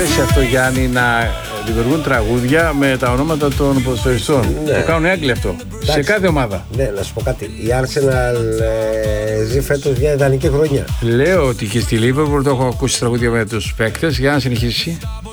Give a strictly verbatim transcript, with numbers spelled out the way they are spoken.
Σε αυτό, Γιάννη, να δημιουργούν τραγούδια με τα ονόματα των ποδοσφαιριστών. Ναι. Το κάνουν έγκλη αυτό. Εντάξει. Σε κάθε ομάδα. Ναι, να σου πω κάτι. Η Arsenal ε, ζει φέτος μια ιδανική χρονιά. Λέω ότι και στη Liverpool το έχω ακούσει τραγούδια με τους παίκτες. Για να συνεχίσει.